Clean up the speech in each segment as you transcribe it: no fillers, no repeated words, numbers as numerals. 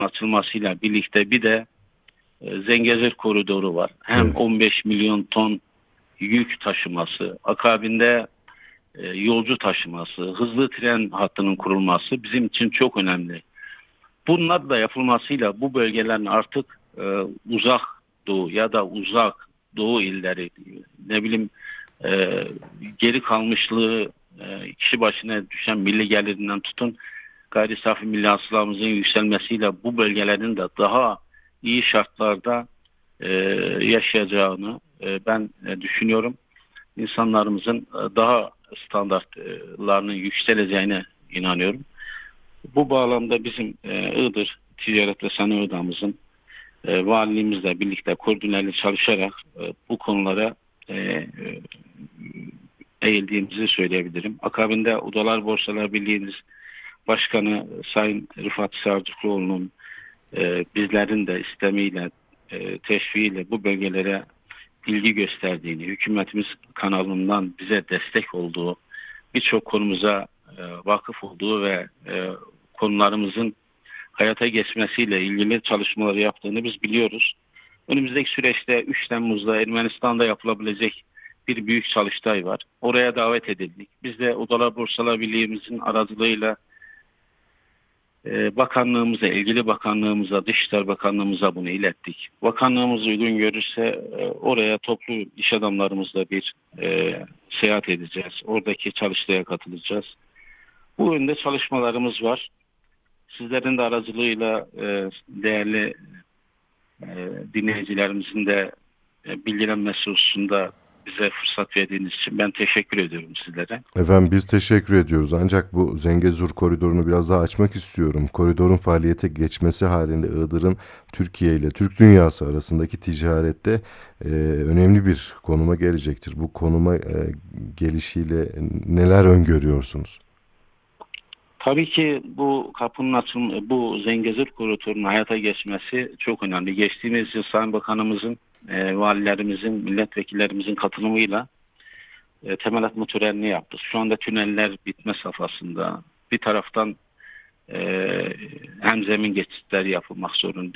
açılmasıyla birlikte bir de Zengezur koridoru var. Hem Evet. 15 milyon ton yük taşıması, akabinde yolcu taşıması, hızlı tren hattının kurulması bizim için çok önemli. Bunlar da yapılmasıyla bu bölgelerin artık uzak doğu ya da uzak doğu illeri, ne bileyim, e, geri kalmışlığı, kişi başına düşen milli gelirinden tutun gayri safi milli hasılamızın yükselmesiyle bu bölgelerin de daha iyi şartlarda e, yaşayacağını ben düşünüyorum. İnsanlarımızın daha standartlarının yükseleceğine inanıyorum. Bu bağlamda bizim Iğdır Ticaret ve Sanayi Odamızın valiliğimizle birlikte koordineli çalışarak bu konulara eğildiğimizi söyleyebilirim. Akabinde Odalar Borsalar Birliği'miz Başkanı Sayın Rıfat Sarcıklıoğlu'nun bizlerin de istemiyle, teşviğiyle bu bölgelere ilgi gösterdiğini, hükümetimiz kanalından bize destek olduğu, birçok konumuza vakıf olduğu ve konularımızın hayata geçmesiyle ilgili çalışmaları yaptığını biz biliyoruz. Önümüzdeki süreçte 3 Temmuz'da Ermenistan'da yapılabilecek bir büyük çalıştay var. Oraya davet edildik. Biz de Odalar Borsalar Birliği'mizin aracılığıyla bakanlığımıza, ilgili bakanlığımıza, Dışişleri Bakanlığımıza bunu ilettik. Bakanlığımız uygun görürse oraya toplu iş adamlarımızla bir seyahat edeceğiz. Oradaki çalıştaya katılacağız. Bu yönde çalışmalarımız var. Sizlerin de aracılığıyla değerli dinleyicilerimizin de bilgilenmesi hususunda bize fırsat verdiğiniz için ben teşekkür ediyorum sizlere. Efendim biz teşekkür ediyoruz. Ancak bu Zengezur koridorunu biraz daha açmak istiyorum. Koridorun faaliyete geçmesi halinde Iğdır'ın Türkiye ile Türk dünyası arasındaki ticarette önemli bir konuma gelecektir. Bu konuma gelişiyle neler öngörüyorsunuz? Tabii ki bu kapının açılması, bu Zengezur koridorunun hayata geçmesi çok önemli. Geçtiğimiz yıl Sayın Bakanımızın, valilerimizin, milletvekillerimizin katılımıyla temel atma törenini yaptık. Şu anda tüneller bitme safhasında. Bir taraftan hem zemin geçitleri yapılmak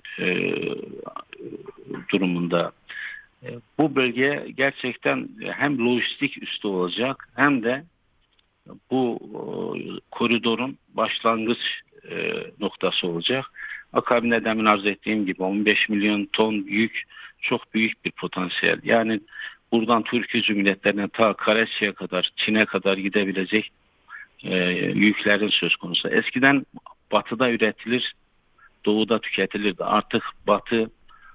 durumunda. Bu bölge gerçekten hem lojistik üstü olacak hem de bu koridorun başlangıç noktası olacak. Akabinde demin arz ettiğim gibi 15 milyon ton yük çok büyük bir potansiyel. Yani buradan Türkiye Cumhuriyetlerine ta Karaçi'ye kadar, Çin'e kadar gidebilecek yüklerin söz konusu. Eskiden batıda üretilir, doğuda tüketilirdi. Artık batı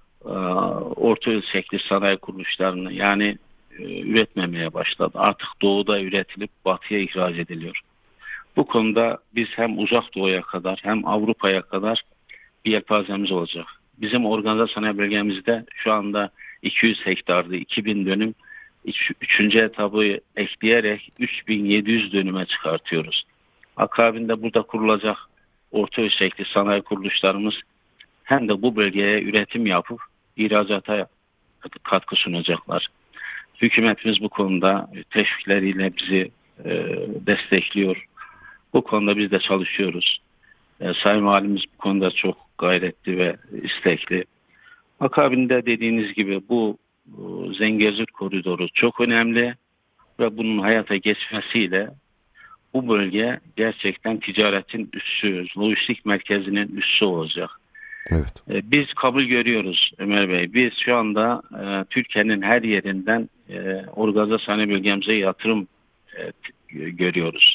orta ölçekli sanayi kuruluşlarını yani üretmemeye başladı. Artık doğuda üretilip batıya ihraç ediliyor. Bu konuda biz hem uzak doğuya kadar hem Avrupa'ya kadar bir yelpazemiz olacak. Bizim organize sanayi bölgemizde şu anda 200 hektardı, 2000 dönüm. Üçüncü etabı ekleyerek 3700 dönüme çıkartıyoruz. Akabinde burada kurulacak orta ölçekli sanayi kuruluşlarımız hem de bu bölgeye üretim yapıp ihracata katkı sunacaklar. Hükümetimiz bu konuda teşvikleriyle bizi destekliyor. Bu konuda biz de çalışıyoruz. Sayın Valimiz bu konuda çok gayretli ve istekli. Akabinde dediğiniz gibi bu Zengezur koridoru çok önemli ve bunun hayata geçmesiyle bu bölge gerçekten ticaretin üssü, lojistik merkezinin üssü olacak. Evet. Biz kabul görüyoruz Ömer Bey. Biz şu anda Türkiye'nin her yerinden organize sanayi bölgemize yatırım görüyoruz.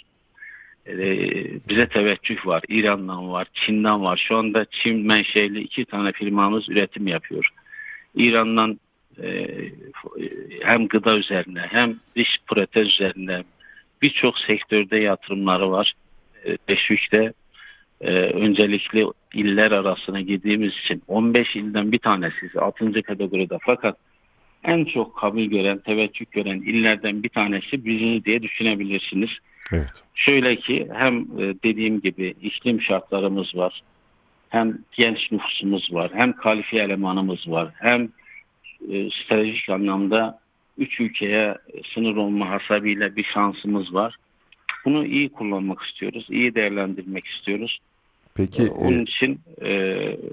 Bize teveccüh var. İran'dan var, Çin'den var. Şu anda Çin menşeli 2 tane firmamız üretim yapıyor. İran'dan e, hem gıda üzerine hem diş protez üzerine birçok sektörde yatırımları var. Teşvikte öncelikli iller arasına girdiğimiz için 15 ilden bir tanesi 6. kategoride, fakat en çok kabul gören, teveccüh gören illerden bir tanesi bizi diye düşünebilirsiniz. Evet. Şöyle ki hem dediğim gibi iklim şartlarımız var, hem genç nüfusumuz var, hem kalifiye elemanımız var, hem stratejik anlamda 3 ülkeye sınır olma hasebiyle bir şansımız var. Bunu iyi kullanmak istiyoruz, iyi değerlendirmek istiyoruz. Peki Onun için